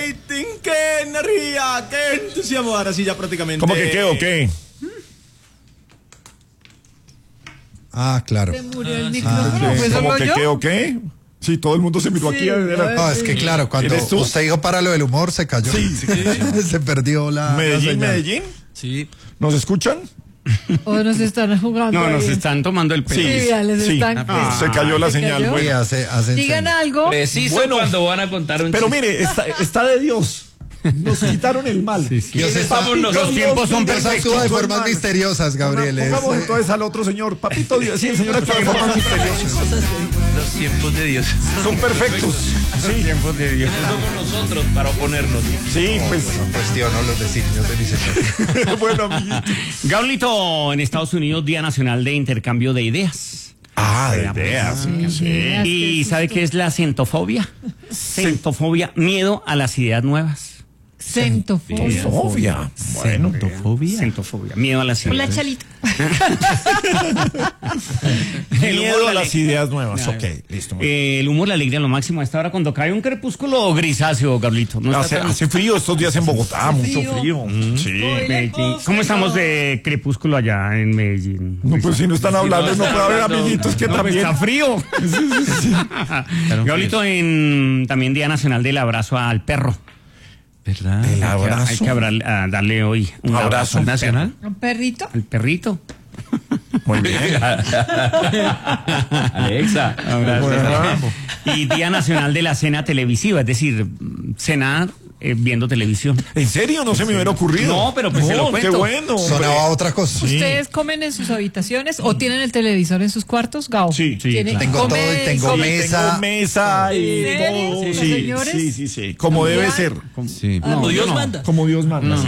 rating, qué energía, qué entusiasmo. Ahora sí, ya prácticamente. ¿Cómo que qué o qué? Ah, claro. Se murió el micrófono. ¿Fue ¿Cómo solo que yo? qué o qué? Sí, todo el mundo se miró aquí. No, es que claro, cuando ¿Eres tú? usted dijo para lo del humor, se cayó. Sí. Se perdió la Medellín, señal. Medellín. Sí. ¿Nos escuchan? O nos están jugando. No, ahí. nos están tomando el pelo. Sí, ya les están. Se cayó la ¿Se señal. cayó? Bueno. Sí, hacen Digan señas. algo. Preciso Bueno, cuando van a contar un Pero chiste. mire, está de Dios. Nos quitaron el mal. Dios está- Los tiempos son Dios actúa de formas misteriosas, Gabriel. Pongamos entonces al otro señor. Papito Dios. Sí, el señor actúa de formas misteriosas. Los tiempos de Dios. Son perfectos. Sí, Tiempos de Dios. Somos nosotros para oponernos. sí, pues. Cuestiono los designios de mi señor. Bueno, amiguito. Gaulito, en Estados Unidos, Día Nacional de Intercambio de Ideas. De ideas. Ideas, ¿Y qué sabe susto. qué es la centofobia? Centofobia, miedo a las ideas nuevas. Centofobia. Sofía. Bueno. Centofobia, miedo a las Hola, ideas. Chalito. Miedo a las ideas nuevas. Ok, listo. El humor, la alegría, lo máximo a esta hora cuando cae un crepúsculo grisáceo, Gaulito. ¿No está tan- Hace frío estos días en Bogotá, mucho frío. Sí. Medellín? ¿Cómo estamos de crepúsculo allá en Medellín? No, pues si no están hablando, no puede haber amiguitos que No, pues, también. está frío. Gaulito, también Día Nacional del Abrazo al Perro. ¿Verdad? El Hay abrazo. que darle hoy un abrazo al nacional. ¿Un perrito? Al perrito. Muy bien. Alexa. Abrazo. Y Día Nacional de la Cena Televisiva, es decir, cenar viendo televisión. ¿En serio? No se me hubiera ocurrido. No, pero pues se lo qué cuento. bueno. Sonaba otra cosa. ¿Ustedes comen en sus habitaciones o tienen el televisor en sus cuartos, Gao? Sí, ¿Tienen- Tengo come- todo y tengo come- mesa. Tengo mesa y ¿En serio? todo. ¿Los Sí, señores? sí. Como debe ser. Sí. No, Como Dios no. manda. Como Dios manda. sí.